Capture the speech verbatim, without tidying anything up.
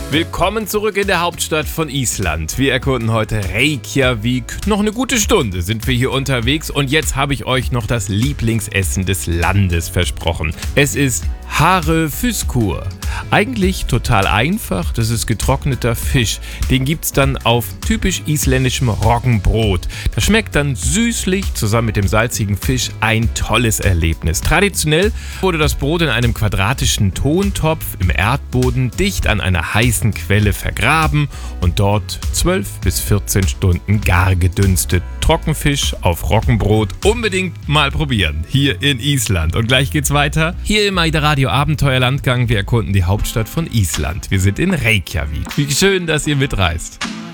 Willkommen zurück in der Hauptstadt von Island. Wir erkunden heute Reykjavik. Noch eine gute Stunde sind wir hier unterwegs und jetzt habe ich euch noch das Lieblingsessen des Landes versprochen. Es ist Harefiskur. Eigentlich total einfach, das ist getrockneter Fisch. Den gibt's dann auf typisch isländischem Roggenbrot. Das schmeckt dann süßlich, zusammen mit dem salzigen Fisch ein tolles Erlebnis. Traditionell wurde das Brot in einem quadratischen Tontopf im Erdboden dicht an einer heißen Quelle vergraben und dort zwölf bis vierzehn Stunden gar gedünstet. Trockenfisch auf Roggenbrot unbedingt mal probieren, hier in Island. Und gleich geht's weiter, hier im Aida Radio Abenteuerlandgang. Wir erkunden die Hauptstadt von Island. Wir sind in Reykjavik. Wie schön, dass ihr mitreist.